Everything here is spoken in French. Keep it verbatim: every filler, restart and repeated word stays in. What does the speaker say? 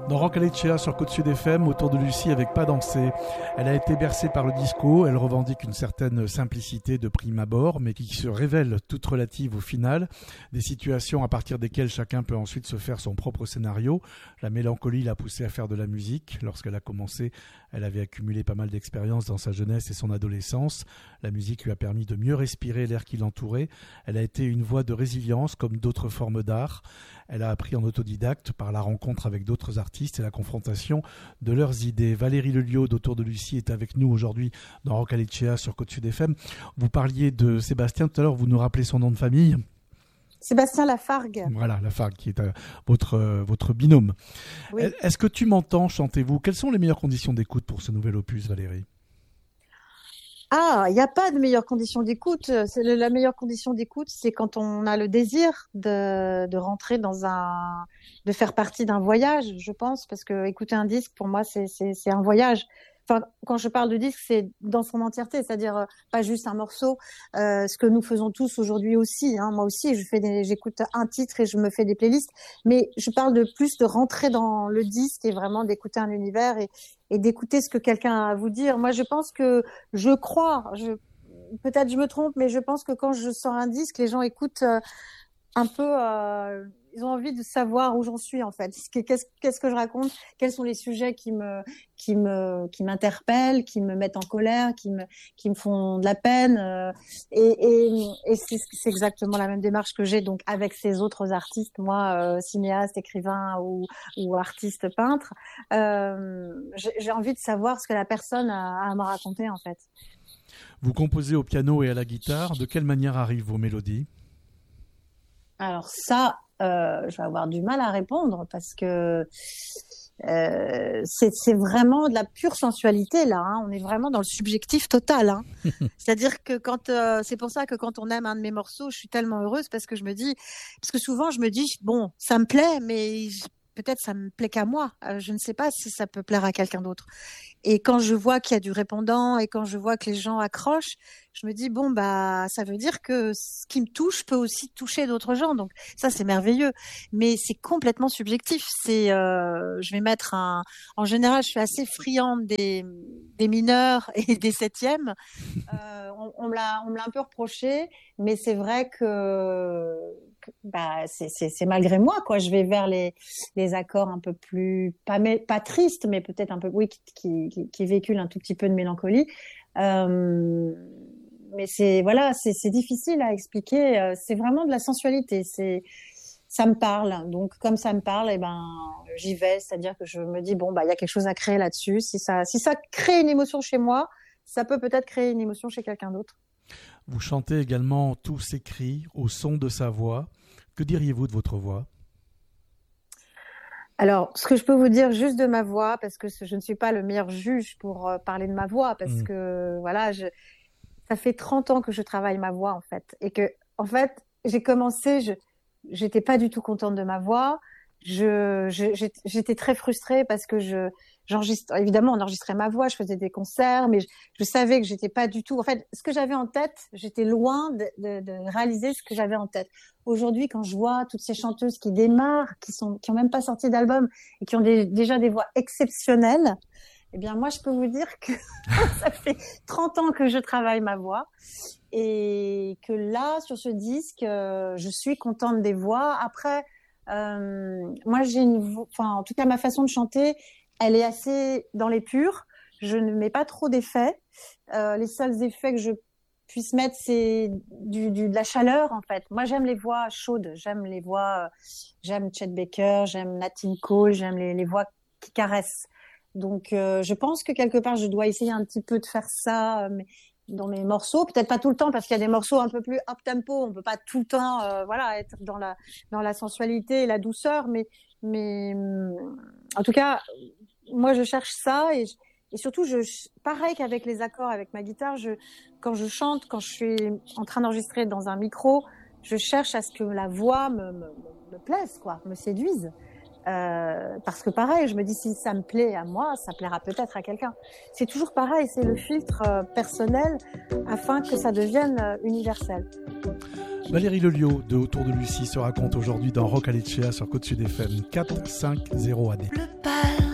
Dans Rock Alecea sur Côte Sud F M, autour de Lucie avec Pas danser. Elle a été bercée par le disco, elle revendique une certaine simplicité de prime abord, mais qui se révèle toute relative au final. Des situations à partir desquelles chacun peut ensuite se faire son propre scénario. La mélancolie l'a poussée à faire de la musique. Lorsqu'elle a commencé, elle avait accumulé pas mal d'expériences dans sa jeunesse et son adolescence. La musique lui a permis de mieux respirer l'air qui l'entourait. Elle a été une voie de résilience comme d'autres formes d'art. Elle a appris en autodidacte par la rencontre avec d'autres artistes et la confrontation de leurs idées. Valérie Lelio d'Autour de Lucie est avec nous aujourd'hui dans Rock Alecea sur Côte Sud F M. Vous parliez de Sébastien tout à l'heure, vous nous rappelez son nom de famille ? Sébastien Lafargue. Voilà, Lafargue qui est euh, votre, euh, votre binôme. Oui. Est-ce que tu m'entends, chantez-vous ? Quelles sont les meilleures conditions d'écoute pour ce nouvel opus, Valérie ? Ah, il n'y a pas de meilleures conditions d'écoute. C'est le, la meilleure condition d'écoute, c'est quand on a le désir de, de rentrer dans un, de faire partie d'un voyage, je pense, parce que écouter un disque, pour moi, c'est, c'est, c'est un voyage. Enfin, quand je parle de disque, c'est dans son entièreté, c'est-à-dire euh, pas juste un morceau. Euh, ce que nous faisons tous aujourd'hui aussi. Hein, moi aussi, je fais des, j'écoute un titre et je me fais des playlists. Mais je parle de plus de rentrer dans le disque et vraiment d'écouter un univers et, et d'écouter ce que quelqu'un a à vous dire. Moi, je pense que je crois, je, peut-être je me trompe, mais je pense que quand je sors un disque, les gens écoutent euh, un peu. Euh, Ils ont envie de savoir où j'en suis en fait. Qu'est-ce, qu'est-ce que je raconte ? Quels sont les sujets qui me, qui me, qui m'interpellent, qui me mettent en colère, qui me, qui me font de la peine. Et, et, et c'est, c'est exactement la même démarche que j'ai donc avec ces autres artistes, moi, euh, cinéaste, écrivain ou, ou artiste peintre. Euh, j'ai, j'ai envie de savoir ce que la personne a à me raconter en fait. Vous composez au piano et à la guitare. De quelle manière arrivent vos mélodies ? Alors ça. Euh, je vais avoir du mal à répondre parce que euh, c'est, c'est vraiment de la pure sensualité là. Hein. On est vraiment dans le subjectif total. Hein. C'est-à-dire que quand euh, c'est pour ça que quand on aime un de mes morceaux, je suis tellement heureuse parce que je me dis, parce que souvent je me dis bon, ça me plaît, mais je, peut-être ça me plaît qu'à moi. Euh, je ne sais pas si ça peut plaire à quelqu'un d'autre. Et quand je vois qu'il y a du répondant et quand je vois que les gens accrochent, je me dis bon bah ça veut dire que ce qui me touche peut aussi toucher d'autres gens. Donc ça c'est merveilleux, mais c'est complètement subjectif. C'est euh, je vais mettre un. En général, je suis assez friande des des mineurs et des septièmes. Euh, on, on me l'a on me l'a un peu reproché, mais c'est vrai que bah c'est c'est c'est malgré moi quoi. Je vais vers les les accords un peu plus pas mais, pas tristes, mais peut-être un peu oui qui qui qui, qui véhiculent un tout petit peu de mélancolie. Euh, mais c'est voilà, c'est c'est difficile à expliquer. C'est vraiment de la sensualité. C'est ça me parle. Donc comme ça me parle, et eh ben j'y vais. C'est-à-dire que je me dis bon bah il y a quelque chose à créer là-dessus. Si ça si ça crée une émotion chez moi, ça peut peut-être créer une émotion chez quelqu'un d'autre. Vous chantez également tous ces cris au son de sa voix. Que diriez-vous de votre voix ? Alors, ce que je peux vous dire juste de ma voix, parce que je ne suis pas le meilleur juge pour euh, parler de ma voix, parce mmh. que voilà, je, ça fait trente ans que je travaille ma voix en fait, et que en fait, j'ai commencé, je, j'étais pas du tout contente de ma voix. Je, je j'étais très frustrée parce que je j'enregistre évidemment on enregistrait ma voix, je faisais des concerts, mais je, je savais que j'étais pas du tout en fait ce que j'avais en tête, j'étais loin de, de, de réaliser ce que j'avais en tête. Aujourd'hui, quand je vois toutes ces chanteuses qui démarrent, qui sont qui ont même pas sorti d'album et qui ont des, déjà des voix exceptionnelles, eh bien moi je peux vous dire que ça fait trente ans que je travaille ma voix et que là sur ce disque, euh, je suis contente des voix. Après Euh, moi, j'ai une, enfin, en tout cas, ma façon de chanter, elle est assez dans les purs. Je ne mets pas trop d'effets. Euh, les seuls effets que je puisse mettre, c'est du, du, de la chaleur, en fait. Moi, j'aime les voix chaudes. J'aime les voix, euh, j'aime Chet Baker, j'aime Nat King Cole, j'aime les, les voix qui caressent. Donc, euh, je pense que quelque part, je dois essayer un petit peu de faire ça, mais dans mes morceaux, peut-être pas tout le temps parce qu'il y a des morceaux un peu plus up tempo, on peut pas tout le temps euh, voilà être dans la dans la sensualité et la douceur, mais mais en tout cas moi je cherche ça et et surtout je pareil qu'avec les accords avec ma guitare, je quand je chante, quand je suis en train d'enregistrer dans un micro, je cherche à ce que la voix me me, me plaise quoi, me séduise. Euh, parce que pareil, je me dis si ça me plaît à moi, ça plaira peut-être à quelqu'un. C'est toujours pareil, c'est le filtre euh, personnel afin que ça devienne euh, universel. Valérie Lelio de Autour de Lucie se raconte aujourd'hui dans Rock Alecea sur Côte Sud F M quatre cent cinquante A D. pâle.